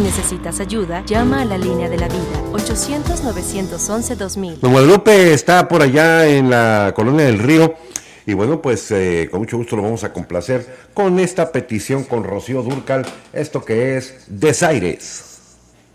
necesitas ayuda, llama a la línea de la vida, 800-911-2000. Don Guadalupe está por allá en la Colonia del Río. Y bueno, pues con mucho gusto lo vamos a complacer con esta petición con Rocío Dúrcal, esto que es Desaires.